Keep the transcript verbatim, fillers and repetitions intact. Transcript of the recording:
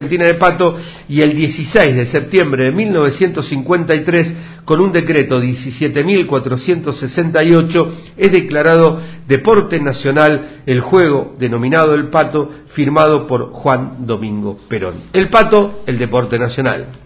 Argentina de Pato, y el dieciséis de septiembre de mil novecientos cincuenta y tres, con un decreto diecisiete mil cuatrocientos sesenta y ocho, es declarado deporte nacional el juego denominado el pato, firmado por Juan Domingo Perón. El pato, el deporte nacional.